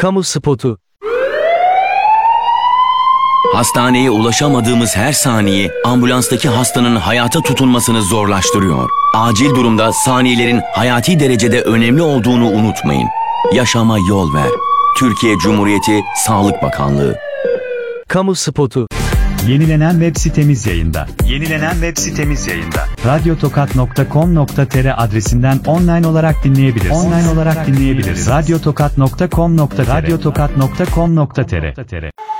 Kamu spotu. Hastaneye ulaşamadığımız her saniye ambulanstaki hastanın hayata tutunmasını zorlaştırıyor. Acil durumda saniyelerin hayati derecede önemli olduğunu unutmayın. Yaşama yol ver. Türkiye Cumhuriyeti Sağlık Bakanlığı. Kamu spotu. Yenilenen web sitemiz yayında. Radyotokat.com.tr adresinden online olarak dinleyebilirsiniz. Radyotokat.com.tr